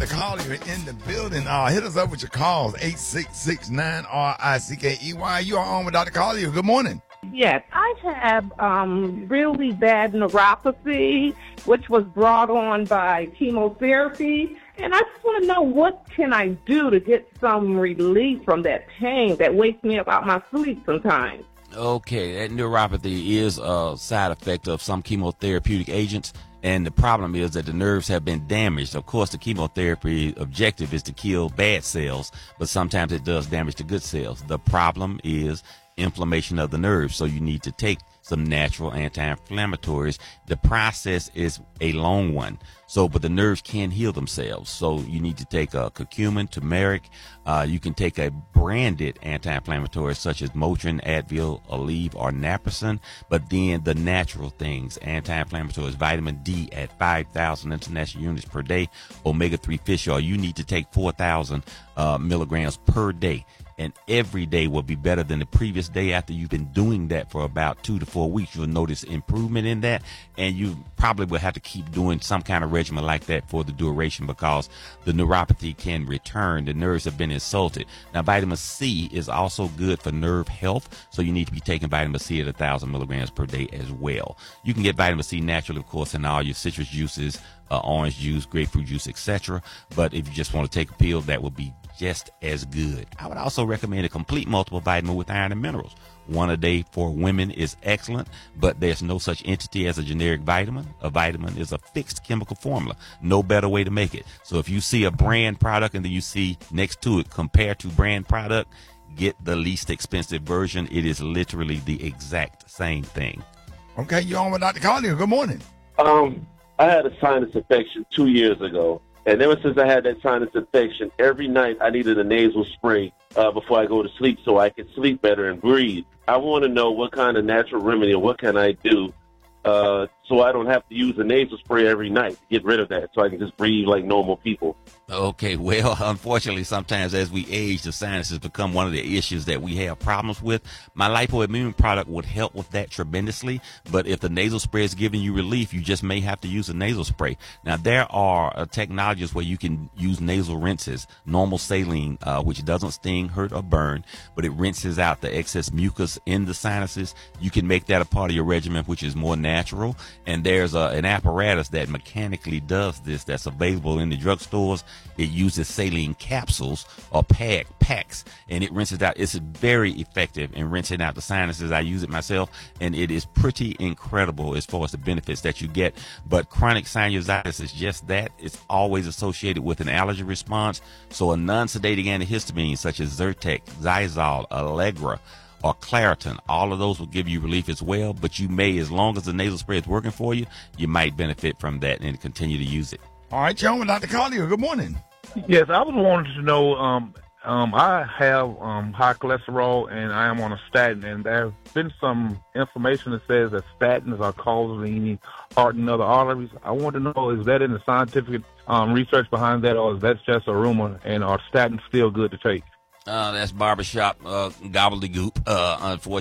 Dr. Collier in the building. Hit us up with your calls, 866-9-RICKEY. You are on with Dr. Collier. Good morning. Yes, I have really bad neuropathy, which was brought on by chemotherapy. And I just want to know, what can I do to get some relief from that pain that wakes me up out my sleep sometimes? Okay, that neuropathy is a side effect of some chemotherapeutic agents. And the problem is that the nerves have been damaged. Of course, the chemotherapy objective is to kill bad cells, but sometimes it does damage the good cells. The problem is inflammation of the nerves. So you need to take some natural anti-inflammatories. The process is a long one. But the nerves can heal themselves. So you need to take curcumin, turmeric. You can take a branded anti-inflammatory such as Motrin, Advil, Aleve, or Naproxen. But then the natural things, anti-inflammatories, vitamin D at 5,000 international units per day, omega-3 fish oil. You need to take 4,000 milligrams per day. And every day will be better than the previous day. After you've been doing that for about 2 to 4 weeks, you'll notice improvement in that. And you probably will have to keep doing some kind of regimen like that for the duration, because the neuropathy can return. The nerves have been insulted. Now, vitamin C is also good for nerve health. So you need to be taking vitamin C at 1,000 milligrams per day as well. You can get vitamin C naturally, of course, in all your citrus juices, orange juice, grapefruit juice, etc. But if you just want to take a pill, that would be just as good. I would also recommend a complete multiple vitamin with iron and minerals. One a day for women is excellent, but there's no such entity as a generic vitamin. A vitamin is a fixed chemical formula. No better way to make it. So if you see a brand product and then you see next to it, compared to brand product, get the least expensive version. It is literally the exact same thing. Okay, you're on with Dr. Collier. Good morning. I had a sinus infection 2 years ago. And ever since I had that sinus infection, every night I needed a nasal spray before I go to sleep so I could sleep better and breathe. I want to know what kind of natural remedy or what can I do so I don't have to use a nasal spray every night to get rid of that, so I can just breathe like normal people. Okay, well, unfortunately, sometimes as we age, the sinuses become one of the issues that we have problems with. My lipoimmune product would help with that tremendously, but if the nasal spray is giving you relief, you just may have to use a nasal spray. Now, there are technologies where you can use nasal rinses, normal saline, which doesn't sting, hurt, or burn, but it rinses out the excess mucus in the sinuses. You can make that a part of your regimen, which is more natural. And there's an apparatus that mechanically does this that's available in the drugstores. It uses saline capsules or packs, and it rinses out. It's very effective in rinsing out the sinuses. I use it myself, and it is pretty incredible as far as the benefits that you get. But chronic sinusitis is just that. It's always associated with an allergy response. So a non-sedating antihistamine such as Zyrtec, Xyzal, Allegra, or Claritin, all of those will give you relief as well. But you may, as long as the nasal spray is working for you, you might benefit from that and continue to use it. All right, you're on with Dr. Collier. Good morning. Yes, I was wanting to know, I have high cholesterol and I am on a statin, and there's been some information that says that statins are causing heart and other arteries. I want to know, is that in the scientific research behind that, or is that just a rumor, and are statins still good to take? That's barbershop gobbledygook. Unfortunately,